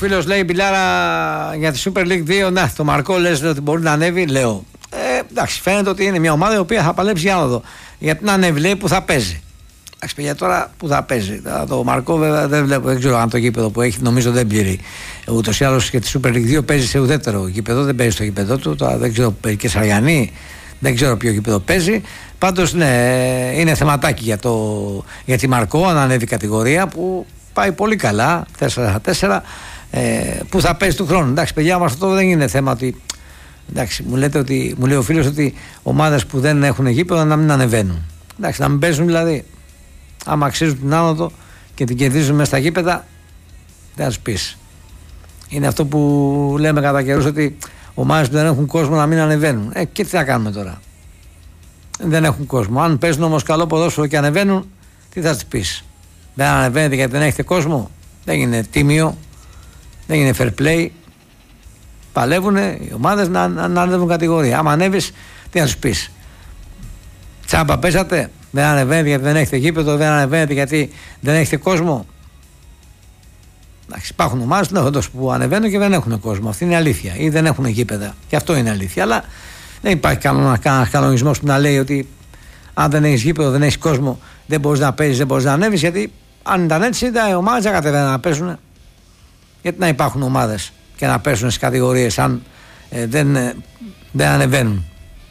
φίλος λέει Μπιλάρα για τη Super League 2. Να, το Μαρκό λες ότι μπορεί να ανέβει. Λέω. Εντάξει, φαίνεται ότι είναι μια ομάδα η οποία θα παλέψει για άνοδο. Γιατί να ανέβει, λέει, που θα παίζει. Εντάξει, παιδιά, τώρα που θα παίζει. Το Μαρκό βέβαια δεν βλέπω, δεν ξέρω αν το γήπεδο που έχει, νομίζω δεν πληρεί. Ούτως ή άλλως και τη Super League 2 παίζει σε ουδέτερο γήπεδο, δεν παίζει στο γήπεδο του. Τώρα δεν ξέρω, παίζει και Σαριανή, δεν ξέρω ποιο γήπεδο παίζει. Πάντως, ναι, είναι θεματάκι για τη Μαρκό, αν ανέβει κατηγορία που πάει πολύ καλά, 4-4, που θα παίζει του χρόνου. Εντάξει, παιδιά, μας αυτό δεν είναι θέμα ότι. Εντάξει, μου λέει ο φίλος ότι ομάδες που δεν έχουν γήπεδο να μην ανεβαίνουν. Εντάξει, να μην παίζουν δηλαδή. Άμα αξίζουν την άνοδο και την κερδίζουν μέσα στα γήπεδα, δεν θα τους πεις. Είναι αυτό που λέμε κατά καιρούς, ότι ομάδες που δεν έχουν κόσμο να μην ανεβαίνουν. Και τι θα κάνουμε τώρα. Δεν έχουν κόσμο. Αν παίζουν όμως καλό ποδόσφαιρο και ανεβαίνουν, τι θα τους πεις. Δεν ανεβαίνετε γιατί δεν έχετε κόσμο. Δεν είναι τίμιο, δεν είναι fair play. Παλεύουν οι ομάδες να ανέβουν κατηγορία. Άμα ανέβεις, τι να τους πεις. Τσάμπα παίζατε, δεν ανεβαίνετε γιατί δεν έχετε γήπεδο, δεν ανεβαίνετε γιατί δεν έχετε κόσμο. Υπάρχουν ομάδες που ανεβαίνουν και δεν έχουν κόσμο. Αυτή είναι η αλήθεια. Ή δεν έχουν γήπεδα. Και αυτό είναι αλήθεια. Αλλά δεν υπάρχει κανένας κανονισμός που να λέει ότι αν δεν έχεις γήπεδο, δεν έχεις κόσμο, δεν μπορείς να παίζεις, δεν μπορείς να ανέβεις. Γιατί αν ήταν έτσι, οι ομάδες δεν κατεβαίνουν να παίζουν. Γιατί να υπάρχουν ομάδες και να πέσουν στις κατηγορίες αν δεν ανεβαίνουν.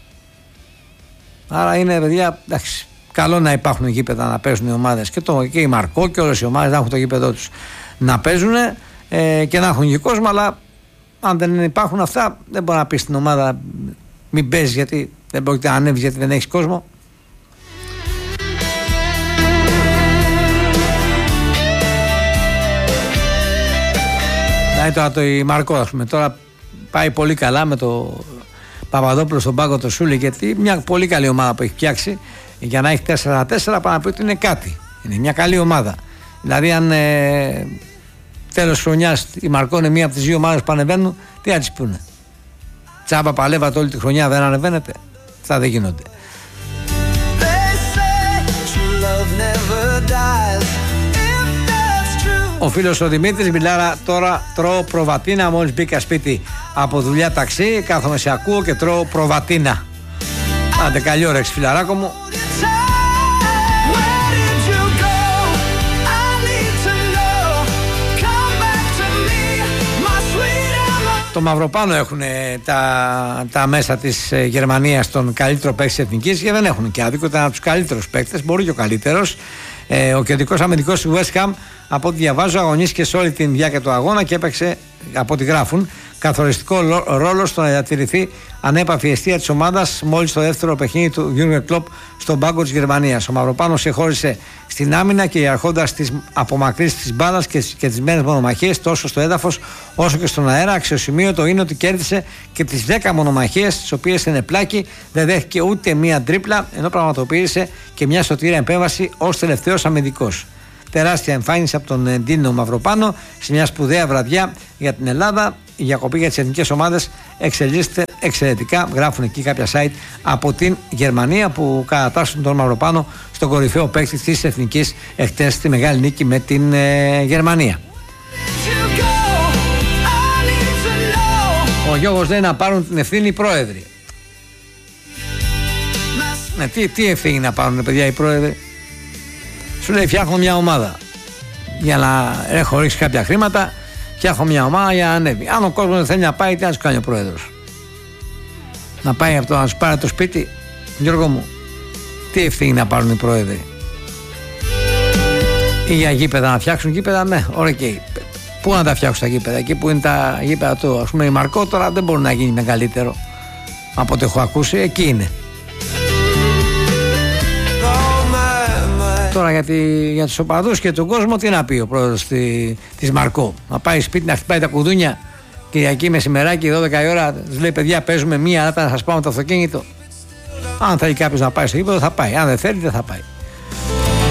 Άρα είναι, παιδιά, εντάξει, καλό να υπάρχουν γήπεδα να παίζουν οι ομάδες και η Μαρκό και όλες οι ομάδες να έχουν το γήπεδό τους να παίζουν και να έχουν και κόσμο, αλλά αν δεν υπάρχουν αυτά δεν μπορεί να πει στην ομάδα μην παίζεις γιατί δεν πρόκειται να ανέβεις γιατί δεν έχεις κόσμο. Τώρα η Μαρκό, ας πούμε, τώρα πάει πολύ καλά με το Παπαδόπουλο στον πάγκο, το Σούλη, γιατί μια πολύ καλή ομάδα που έχει φτιάξει για να έχει 4-4 πάνω από ότι είναι κάτι. Είναι μια καλή ομάδα. Δηλαδή, αν τέλος χρονιάς η Μαρκό είναι μία από τις δύο ομάδες που ανεβαίνουν, τι θα τις πούνε. Τσάμπα παλεύατε όλη τη χρονιά, δεν ανεβαίνετε. Αυτά δεν γίνονται. Ο φίλος ο Δημήτρης, Μπιλάρα, τώρα τρώω προβατίνα. Μόλις μπήκα σπίτι από δουλειά ταξί, κάθομαι σε ακούω και τρώω προβατίνα. Άντε, καλή όρεξη, φιλαράκο μου. Το Μαυροπάνο έχουν τα μέσα της Γερμανίας τον καλύτερο παίκτη της Εθνικής και δεν έχουν και άδικο, ήταν από τους καλύτερους παίκτες, μπορεί και ο καλύτερος. Ο κεντρικός αμυντικός του West Ham, από ό,τι διαβάζω, αγωνίστηκε σε όλη την διάρκεια του αγώνα και έπαιξε, από ό,τι γράφουν, καθοριστικό ρόλο στο να διατηρηθεί ανέπαφη αιστεία της ομάδας μόλις το δεύτερο παιχνίδι του Jürgen Klopp στον πάγκο της Γερμανίας. Ο Μαυροπάνος ξεχώρισε στην άμυνα και αρχόντας τις απομακρύσεις της μπάλας και τις κερδισμένες μονομαχίες τόσο στο έδαφος όσο και στον αέρα. Αξιοσημείωτο είναι ότι κέρδισε και τις 10 μονομαχίες, τις οποίες είναι πλάκη, δεν δέχτηκε ούτε μία τρίπλα, ενώ πραγματοποίησε και μια σωτήρια επέμβαση ως τελευταίος αμυντικός. Τεράστια εμφάνιση από τον Ντίνο Μαυροπάνο σε μια σπουδαία βραδιά για την Ελλάδα. Η διακοπή για τις εθνικές ομάδες εξελίσσεται εξαιρετικά. Γράφουν εκεί κάποια site από την Γερμανία που κατατάσσουν τον Μαυροπάνο στον κορυφαίο παίκτη της εθνικής εχθές στη μεγάλη νίκη με την Γερμανία. Ο Γιώργος λέει να πάρουν την ευθύνη οι πρόεδροι. Τι ευθύνη να πάρουν, παιδιά, οι πρόεδροι? Σου λέει φτιάχνω μια ομάδα για να έχω ρίξει κάποια χρήματα, φτιάχνω μια ομάδα για να ανέβει. Αν ο κόσμος δεν θέλει να πάει, τι να σου κάνει ο πρόεδρος? Να πάει αυτό να σου πάρει το σπίτι? Γιώργο μου, τι ευθύνη να πάρουν οι πρόεδροι? Ή για γήπεδα να φτιάξουν γήπεδα? Ναι, ωραία, και πού να τα φτιάξουν τα γήπεδα? Εκεί που είναι τα γήπεδα του, ας πούμε, η Μαρκό τώρα δεν μπορεί να γίνει μεγαλύτερο από ό,τι έχω ακούσει, εκεί είναι. Τώρα για τους οπαδούς και τον κόσμο, τι να πει ο πρόεδρος της Μαρκό? Να πάει σπίτι να χτυπάει τα κουδούνια Κυριακή μεσημεράκι 12 η ώρα, τους λέει παιδιά παίζουμε μία, να σας πάμε το αυτοκίνητο? Αν θέλει κάποιος να πάει στο γήπεδο θα πάει, αν δεν θέλει δεν θα πάει.